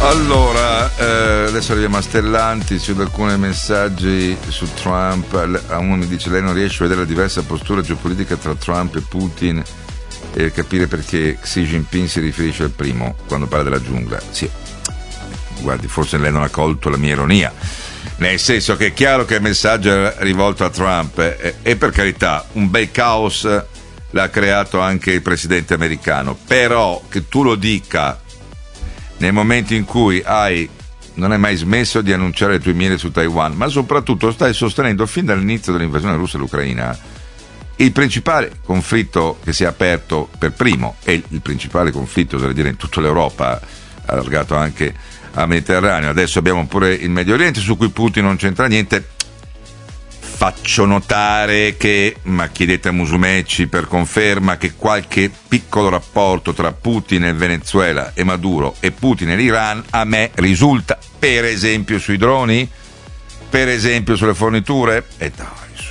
Allora, adesso arriviamo a Stellantis, su alcuni messaggi su Trump. Uno mi dice: lei non riesce a vedere la diversa postura geopolitica tra Trump e Putin e capire perché Xi Jinping si riferisce al primo quando parla della giungla. Sì, guardi, forse lei non ha colto la mia ironia, nel senso che è chiaro che il messaggio è rivolto a Trump e per carità un bel caos l'ha creato anche il presidente americano, però che tu lo dica nel momento in cui non hai mai smesso di annunciare le tue mire su Taiwan, ma soprattutto stai sostenendo fin dall'inizio dell'invasione russa all'Ucraina il principale conflitto che si è aperto per primo, e il principale conflitto, oserei dire, in tutta l'Europa, allargato anche al Mediterraneo. Adesso abbiamo pure il Medio Oriente, su cui Putin non c'entra niente. Faccio notare che, ma chiedete a Musumeci per conferma, che qualche piccolo rapporto tra Putin e il Venezuela e Maduro e Putin e l'Iran a me risulta, per esempio sui droni, per esempio sulle forniture, e dai su.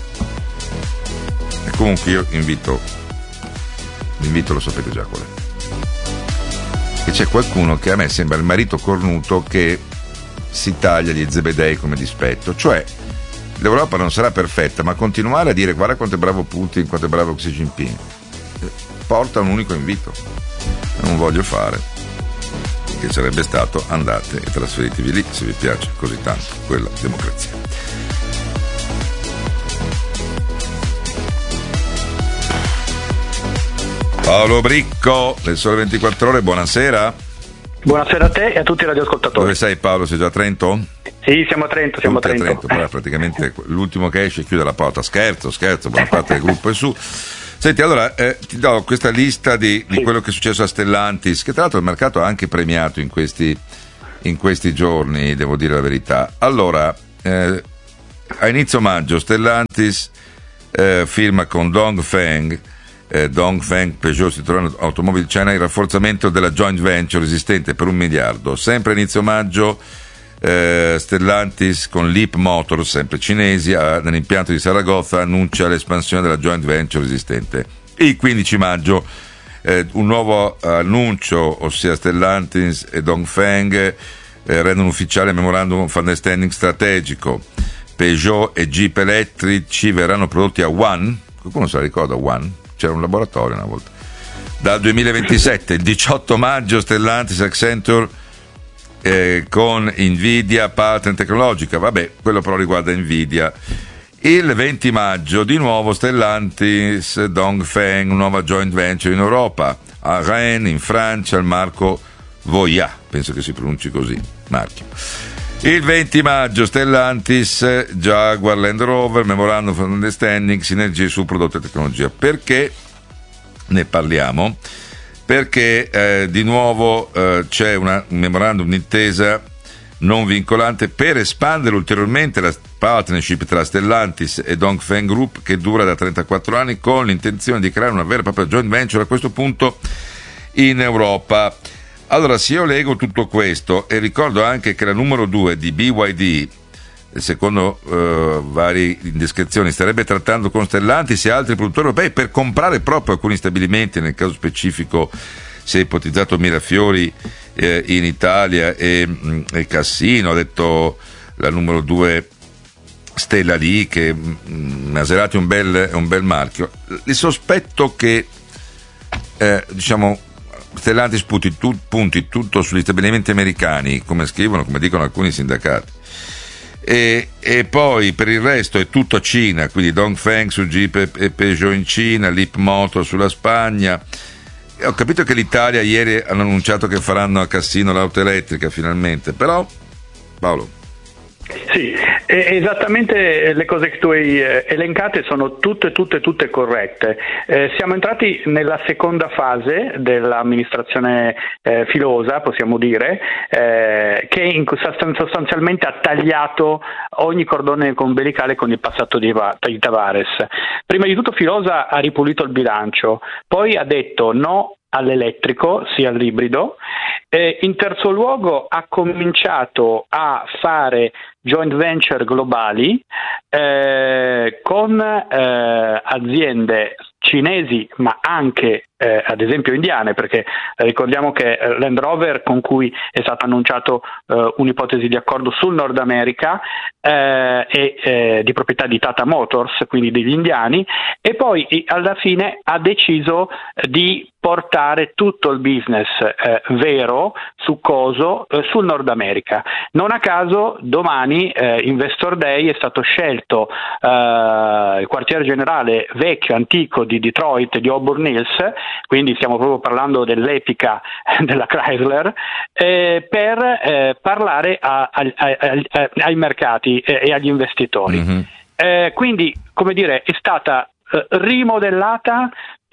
E comunque io l'invito lo sapete già qual è, che c'è qualcuno che a me sembra il marito cornuto che si taglia gli zebedei come dispetto, cioè l'Europa non sarà perfetta, ma continuare a dire guarda quanto è bravo Putin, quanto è bravo Xi Jinping, porta un unico invito, non voglio fare, che sarebbe stato: andate e trasferitevi lì se vi piace così tanto quella democrazia. Paolo Bricco, Le Sole 24 Ore, buonasera. Buonasera a te e a tutti i radioascoltatori. Dove sei, Paolo? Sei già a Trento? Sì, siamo a Trento, a Trento. Praticamente l'ultimo che esce chiude la porta. Scherzo, buona parte del gruppo è su. Senti, allora ti do questa lista di quello che è successo a Stellantis, che tra l'altro il mercato ha anche premiato in questi giorni, devo dire la verità. Allora, a inizio maggio Stellantis firma con Dongfeng Peugeot Citroën Automobile China il rafforzamento della joint venture esistente per $1 miliardo. Sempre a inizio maggio Stellantis con Leap Motors, sempre cinesi, nell'impianto di Saragozza annuncia l'espansione della joint venture esistente. Il 15 maggio un nuovo annuncio, ossia Stellantis e Dongfeng rendono ufficiale il memorandum of understanding strategico. Peugeot e Jeep elettrici verranno prodotti a One. Qualcuno se la ricorda One? C'era un laboratorio una volta. Dal 2027, il 18 maggio Stellantis Accenture con Nvidia partner tecnologica, vabbè, quello però riguarda Nvidia. Il 20 maggio di nuovo Stellantis Dongfeng, nuova joint venture in Europa, a Rennes in Francia, il marco Voyah, penso che si pronunci così, marchio. Il 20 maggio Stellantis Jaguar Land Rover, memorandum of understanding, sinergie su prodotto e tecnologia. Perché ne parliamo? Perché di nuovo c'è un memorandum d'intesa non vincolante per espandere ulteriormente la partnership tra Stellantis e Dongfeng Group, che dura da 34 anni, con l'intenzione di creare una vera e propria joint venture a questo punto in Europa. Allora, se io leggo tutto questo e ricordo anche che la numero 2 di BYD, secondo varie indiscrezioni, starebbe trattando con Stellantis e altri produttori europei per comprare proprio alcuni stabilimenti, nel caso specifico si è ipotizzato Mirafiori in Italia e Cassino, ha detto la numero 2 Stella lì, che Maserati è un bel marchio. Il sospetto che Stellantis punti tutto sugli stabilimenti americani, come dicono alcuni sindacati, e poi per il resto è tutto Cina, quindi Dongfeng su Jeep e Peugeot in Cina, Leap Motor sulla Spagna. Ho capito che l'Italia ieri hanno annunciato che faranno a Cassino l'auto elettrica finalmente, però Paolo. Sì, esattamente le cose che tu hai elencate sono tutte corrette. Siamo entrati nella seconda fase dell'amministrazione Filosa, possiamo dire, che sostanzialmente ha tagliato ogni cordone ombelicale con il passato di Tavares. Prima di tutto Filosa ha ripulito il bilancio, poi ha detto no all'elettrico, sia all'ibrido. In terzo luogo ha cominciato a fare joint venture globali con aziende cinesi ma anche ad esempio indiane, perché ricordiamo che Land Rover, con cui è stato annunciato un'ipotesi di accordo sul Nord America, è di proprietà di Tata Motors, quindi degli indiani, e poi alla fine ha deciso di portare tutto il business vero, succoso, sul Nord America. Non a caso domani, Investor Day, è stato scelto il quartier generale vecchio, antico di Detroit, di Auburn Hills, quindi stiamo proprio parlando dell'epica della Chrysler, per parlare ai mercati e agli investitori. Mm-hmm. Quindi, come dire, è stata rimodellata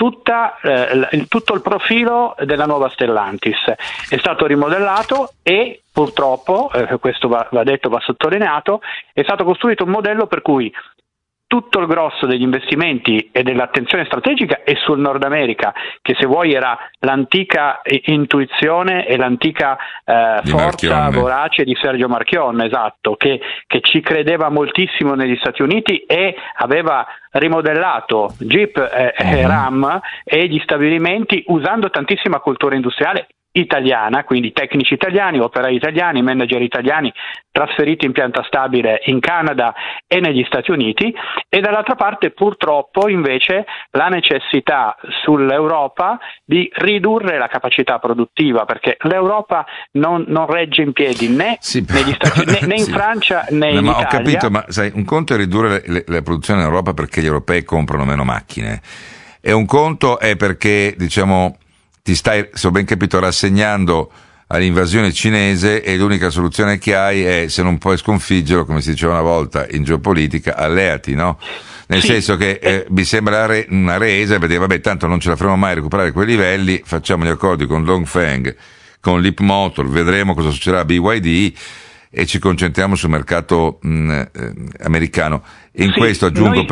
tutto il profilo della nuova Stellantis. È stato rimodellato e purtroppo, questo va detto, va sottolineato, è stato costruito un modello per cui tutto il grosso degli investimenti e dell'attenzione strategica è sul Nord America, che se vuoi era l'antica intuizione e l'antica forza vorace di Sergio Marchionne, esatto, che ci credeva moltissimo negli Stati Uniti e aveva rimodellato Jeep e Ram e gli stabilimenti usando tantissima cultura industriale italiana, quindi tecnici italiani, operai italiani, manager italiani trasferiti in pianta stabile in Canada e negli Stati Uniti, e dall'altra parte purtroppo invece la necessità sull'Europa di ridurre la capacità produttiva, perché l'Europa non regge in piedi né negli Stati Uniti, né in Francia né in Italia. Ho capito, ma sai, un conto è ridurre la produzione in Europa perché gli europei comprano meno macchine, e un conto è perché, diciamo, ti stai, se ho ben capito, rassegnando all'invasione cinese, e l'unica soluzione che hai è, se non puoi sconfiggerlo, come si diceva una volta in geopolitica, alleati, no? Nel senso che mi sembra una resa, perché vabbè, tanto non ce la faremo mai a recuperare quei livelli, facciamo gli accordi con Dongfeng, con Leapmotor, vedremo cosa succederà a BYD e ci concentriamo sul mercato americano. In questo aggiungo